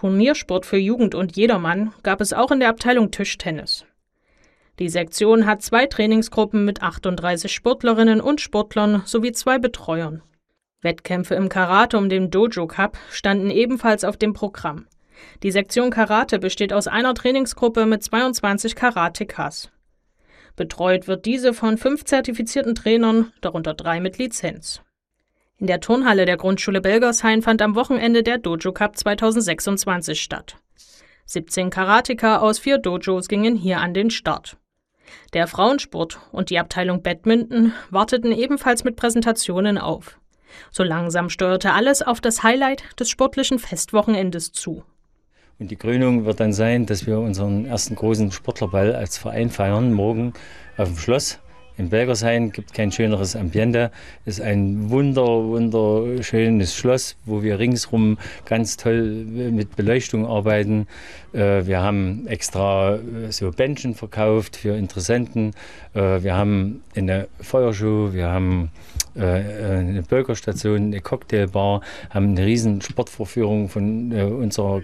Turniersport für Jugend und Jedermann gab es auch in der Abteilung Tischtennis. Die Sektion hat 2 Trainingsgruppen mit 38 Sportlerinnen und Sportlern sowie 2 Betreuern. Wettkämpfe im Karate um den Dojo Cup standen ebenfalls auf dem Programm. Die Sektion Karate besteht aus einer Trainingsgruppe mit 22 Karatekas. Betreut wird diese von 5 zertifizierten Trainern, darunter 3 mit Lizenz. In der Turnhalle der Grundschule Belgershain fand am Wochenende der Dojo Cup 2026 statt. 17 Karateka aus 4 Dojos gingen hier an den Start. Der Frauensport und die Abteilung Badminton warteten ebenfalls mit Präsentationen auf. So langsam steuerte alles auf das Highlight des sportlichen Festwochenendes zu. Und die Krönung wird dann sein, dass wir unseren ersten großen Sportlerball als Verein feiern, morgen auf dem Schloss. In Belgershain gibt kein schöneres Ambiente. Es ist ein wunderschönes Schloss, wo wir ringsrum ganz toll mit Beleuchtung arbeiten. Wir haben extra so Bändchen verkauft für Interessenten. Wir haben eine Feuershow, wir haben eine Burgerstation, eine Cocktailbar, haben eine riesen Sportvorführung von unseren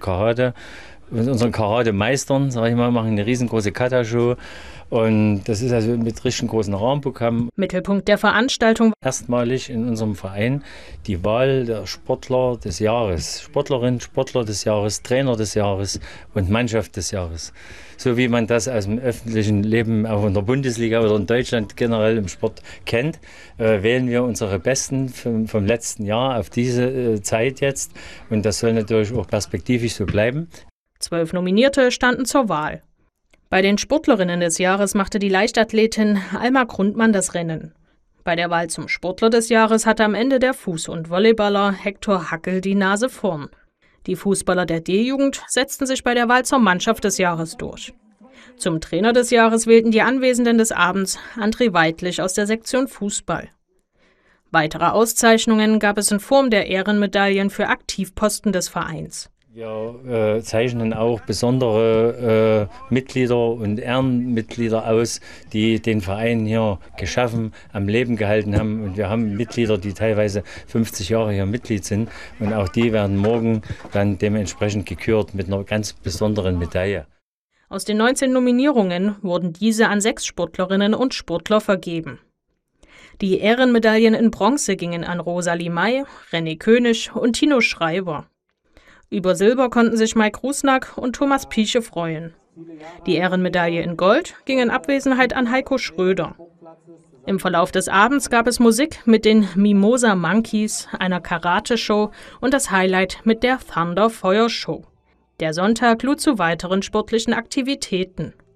Karate-Meistern, sag ich mal, machen eine riesengroße Kata-Show. Und das ist also mit richtig großen Rahmenprogramm. Mittelpunkt der Veranstaltung erstmalig in unserem Verein die Wahl der Sportler des Jahres. Sportlerin, Sportler des Jahres, Trainer des Jahres und Mannschaft des Jahres. So wie man das aus dem öffentlichen Leben auch in der Bundesliga oder in Deutschland generell im Sport kennt, wählen wir unsere Besten vom letzten Jahr auf diese Zeit jetzt. Und das soll natürlich auch perspektivisch so bleiben. 12 Nominierte standen zur Wahl. Bei den Sportlerinnen des Jahres machte die Leichtathletin Alma Grundmann das Rennen. Bei der Wahl zum Sportler des Jahres hatte am Ende der Fuß- und Volleyballer Hector Hackel die Nase vorn. Die Fußballer der D-Jugend setzten sich bei der Wahl zur Mannschaft des Jahres durch. Zum Trainer des Jahres wählten die Anwesenden des Abends André Weidlich aus der Sektion Fußball. Weitere Auszeichnungen gab es in Form der Ehrenmedaillen für Aktivposten des Vereins. Wir zeichnen auch besondere Mitglieder und Ehrenmitglieder aus, die den Verein hier geschaffen, am Leben gehalten haben. Und wir haben Mitglieder, die teilweise 50 Jahre hier Mitglied sind. Und auch die werden morgen dann dementsprechend gekürt mit einer ganz besonderen Medaille. Aus den 19 Nominierungen wurden diese an 6 Sportlerinnen und Sportler vergeben. Die Ehrenmedaillen in Bronze gingen an Rosalie May, René König und Tino Schreiber. Über Silber konnten sich Mike Rusnack und Thomas Pieche freuen. Die Ehrenmedaille in Gold ging in Abwesenheit an Heiko Schröder. Im Verlauf des Abends gab es Musik mit den Mimosa Monkeys, einer Karate-Show und das Highlight mit der Thunder Feuer Show. Der Sonntag lud zu weiteren sportlichen Aktivitäten.